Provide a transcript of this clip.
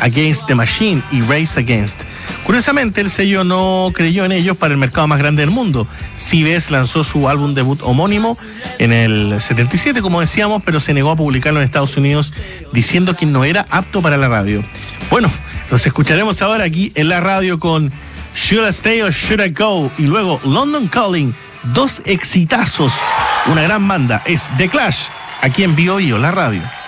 Against the Machine y Race Against. Curiosamente, el sello no creyó en ellos para el mercado más grande del mundo. CBS lanzó su álbum debut homónimo en el 77, como decíamos, pero se negó a publicarlo en Estados Unidos diciendo que no era apto para la radio. Bueno, los escucharemos ahora aquí en la radio con Should I Stay or Should I Go, y luego London Calling, dos exitazos, una gran banda. Es The Clash, aquí en BioBio, la radio.